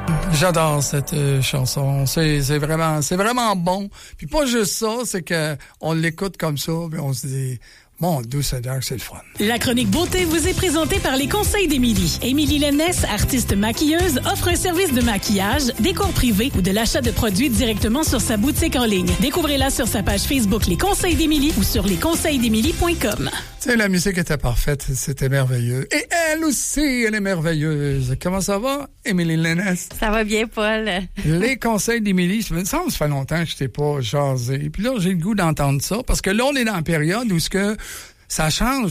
J'adore cette chanson. C'est vraiment bon. Puis pas juste ça, c'est que on l'écoute comme ça, puis on se dit, mon Dieu Seigneur, c'est le fun. La chronique beauté vous est présentée par les conseils d'Émilie. Émilie Lennès, artiste maquilleuse, offre un service de maquillage, des cours privés ou de l'achat de produits directement sur sa boutique en ligne. Découvrez-la sur sa page Facebook Les Conseils d'Émilie ou sur lesconseilsdémilie.com. Tu sais, la musique était parfaite, c'était merveilleux. Et elle aussi, elle est merveilleuse. Comment ça va, Émilie Lennès? Ça va bien, Paul. Les conseils d'Émilie, ça fait longtemps que je t'ai pas jasé. Puis là, j'ai le goût d'entendre ça, parce que là, on est dans la période où ce que ça change.